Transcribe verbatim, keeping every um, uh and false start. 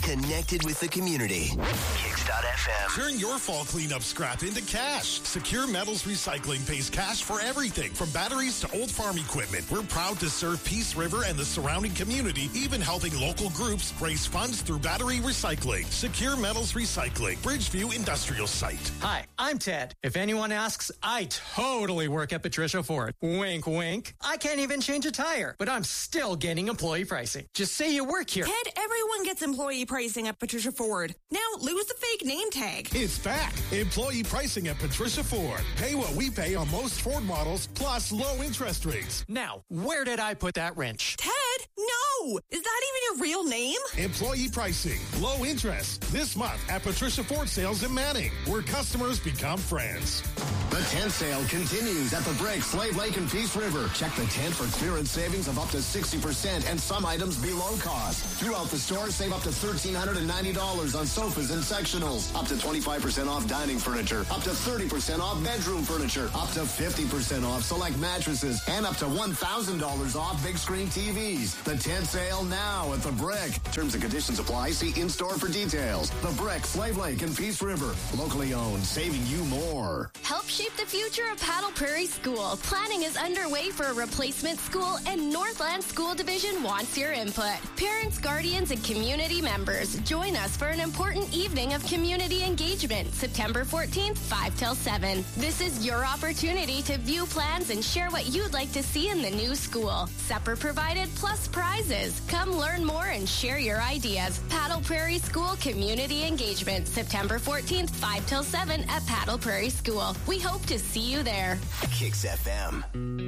connected with the community. Kicks dot F M. Turn your fall cleanup scrap into cash. Secure Metals Recycling pays cash for everything from batteries to old farm equipment. We're proud to serve Peace River and the surrounding community, even helping local groups raise funds through battery recycling. Secure Metals Recycling, Bridgeview Industrial Site. Hi, I'm Ted. If anyone asks, I totally work at Patricia Ford. Wink, wink. I can't even change a tire, but I'm still getting employee pricing. Just say you work here. Ted, everyone gets employee pricing at Patricia Ford. Now lose the fake name tag. It's back. Employee pricing at Patricia Ford. Pay what we pay on most Ford models, plus low interest rates. Now, where did I put that wrench? Ted, no! Is that even your real name? Employee pricing, low interest. This month at Patricia Ford Sales in Manning, where customers become friends. The tent sale continues at the Brick, Slave Lake, and Peace River. Check the tent for clearance savings of up to sixty percent and some items below cost. Throughout the store, save up to one thousand three hundred ninety dollars on sofas and sectionals. Up to twenty-five percent off dining furniture. Up to thirty percent off bedroom furniture. Up to fifty percent off select mattresses. And up to one thousand dollars off big screen T Vs. The tent sale now at the Brick. Terms and conditions apply. See in-store for details. The Brick, Slave Lake, and Peace River. Locally owned, saving you more. Help shape the future of Paddle Prairie School. Planning is underway for a replacement school, and Northland School Division wants your input. Parents, guardians, and community members, join us for an important evening of community engagement, September fourteenth, five till seven. This is your opportunity to view plans and share what you'd like to see in the new school. Supper provided plus prizes. Come learn more and share your ideas. Paddle Prairie School Community Engagement, September fourteenth, five till seven at Paddle Prairie School. We hope to see you there. Kicks F M.